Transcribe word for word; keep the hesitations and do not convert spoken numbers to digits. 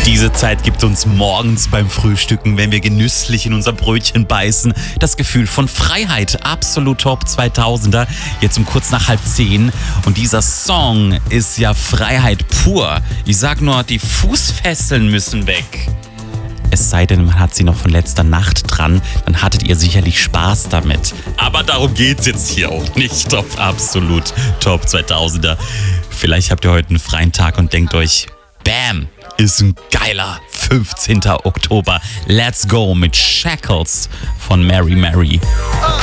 Diese Zeit gibt uns morgens beim Frühstücken, wenn wir genüsslich in unser Brötchen beißen, das Gefühl von Freiheit. Absolut Top zweitausender, jetzt um kurz nach halb zehn. Und dieser Song ist ja Freiheit pur. Ich sag nur, die Fußfesseln müssen weg. Es sei denn, man hat sie noch von letzter Nacht dran, dann hattet ihr sicherlich Spaß damit. Aber darum geht's jetzt hier auch nicht auf absolut Top zweitausender. Vielleicht habt ihr heute einen freien Tag und denkt euch, bam, ist ein geiler fünfzehnter Oktober. Let's go mit Shackles von Mary Mary.